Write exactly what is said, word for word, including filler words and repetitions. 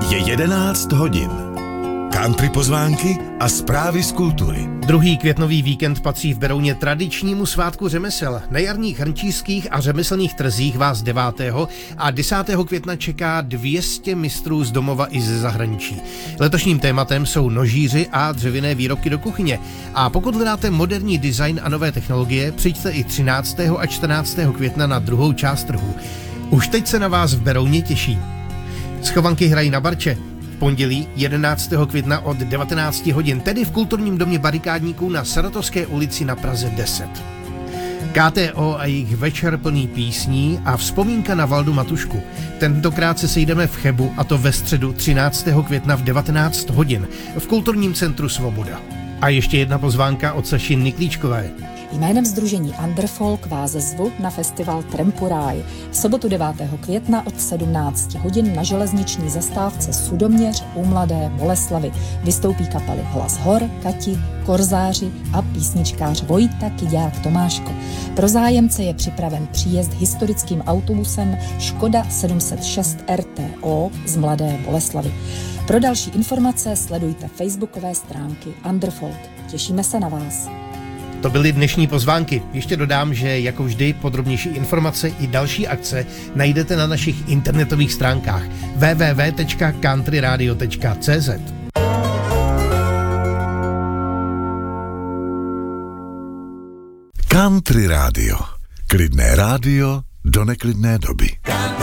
Je jedenáct hodin. Country pozvánky a zprávy z kultury. Druhý květnový víkend patří v Berouně tradičnímu svátku řemesel. Na jarních hrnčířských a řemeslných trzích vás devátého a desátého května čeká dvě stě mistrů z domova i ze zahraničí. Letošním tématem jsou nožíři a dřevěné výrobky do kuchyně. A pokud hledáte moderní design a nové technologie, přijďte i třináctého a čtrnáctého května na druhou část trhu. Už teď se na vás v Berouně těší. Schovanky hrají na barče. Pondělí jedenáctého května od devatenáct hodin, tedy v kulturním domě barikádníků na Saratovské ulici na Praze deset. K T O a jejich večer plný písní a vzpomínka na Valdu Matušku. Tentokrát se sejdeme v Chebu, a to ve středu třináctého května v devatenáct hodin v kulturním centru Svoboda. A ještě jedna pozvánka od Saši Niklíčkové. Jménem sdružení Underfolk vás zvu na festival Trempuráj. V sobotu devátého května od sedmnáct hodin na železniční zastávce Sudoměř u Mladé Boleslavi vystoupí kapely Hlas hor, Kati, Korzáři a písničkář Vojta Kyďák Tomáško. Pro zájemce je připraven příjezd historickým autobusem Škoda sedm set šest R T O z Mladé Boleslavy. Pro další informace sledujte facebookové stránky Underfolk. Těšíme se na vás. To byly dnešní pozvánky. Ještě dodám, že jako vždy podrobnější informace i další akce najdete na našich internetových stránkách w w w tečka country radio tečka c z. Country Radio. Klidné rádio do neklidné doby.